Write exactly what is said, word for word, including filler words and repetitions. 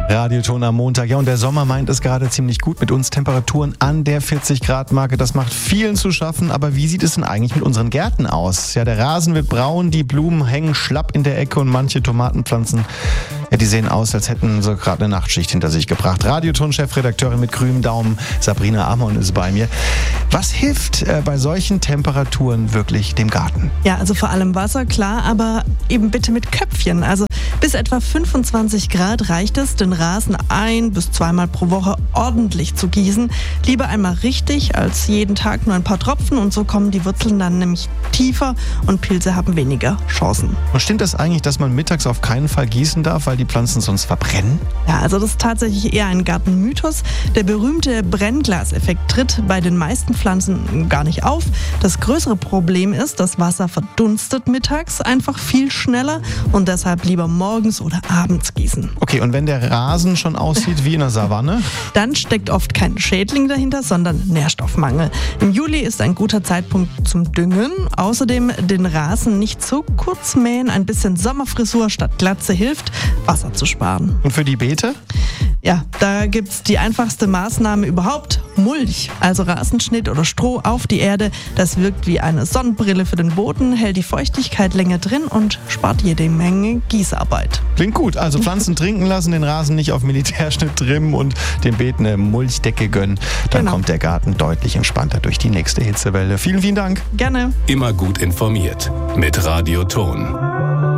Radioton am Montag. Ja, und der Sommer meint es gerade ziemlich gut mit uns. Temperaturen an der vierzig Grad Marke. Das macht vielen zu schaffen. Aber wie sieht es denn eigentlich mit unseren Gärten aus? Ja, der Rasen wird braun, die Blumen hängen schlapp in der Ecke und manche Tomatenpflanzen, ja, die sehen aus, als hätten sie gerade eine Nachtschicht hinter sich gebracht. Radioton-Chefredakteurin mit grünem Daumen, Sabrina Amon, ist bei mir. Was hilft äh, bei solchen Temperaturen wirklich dem Garten? Ja, also vor allem Wasser, klar, aber eben bitte mit Köpfchen. Also bis etwa fünfundzwanzig Grad reicht es, den Rasen ein- bis zweimal pro Woche ordentlich zu gießen. Lieber einmal richtig, als jeden Tag nur ein paar Tropfen, und so kommen die Wurzeln dann nämlich tiefer und Pilze haben weniger Chancen. Und stimmt das eigentlich, dass man mittags auf keinen Fall gießen darf, weil die Pflanzen sonst verbrennen? Ja, also das ist tatsächlich eher ein Gartenmythos. Der berühmte Brennglaseffekt tritt bei den meisten Pflanzen gar nicht auf. Das größere Problem ist, das Wasser verdunstet mittags einfach viel schneller und deshalb lieber morgens oder abends gießen. Okay, und wenn der Rasen schon aussieht wie in der Savanne? Dann steckt oft kein Schädling dahinter, sondern Nährstoffmangel. Im Juli ist ein guter Zeitpunkt zum Düngen. Außerdem den Rasen nicht so kurz mähen. Ein bisschen Sommerfrisur statt Glatze hilft, Wasser zu sparen. Und für die Beete? Ja, da gibt's die einfachste Maßnahme überhaupt: Mulch. Also Rasenschnitt oder Stroh auf die Erde. Das wirkt wie eine Sonnenbrille für den Boden, hält die Feuchtigkeit länger drin und spart jede Menge Gießarbeit. Klingt gut. Also Pflanzen trinken lassen, den Rasen nicht auf Militärschnitt trimmen und den Beeten eine Mulchdecke gönnen. Dann Genau. kommt der Garten deutlich entspannter durch die nächste Hitzewelle. Vielen, vielen Dank. Gerne. Immer gut informiert mit Radioton.